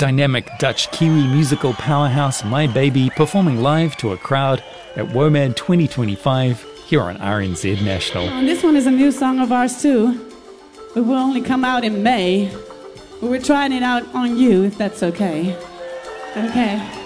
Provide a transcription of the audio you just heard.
dynamic Dutch-Kiwi musical powerhouse My Baby performing live to a crowd at WOMAD 2025 here on RNZ National. And this one is a new song of ours too. It will only come out in May, but we're trying it out on you if that's okay. Okay.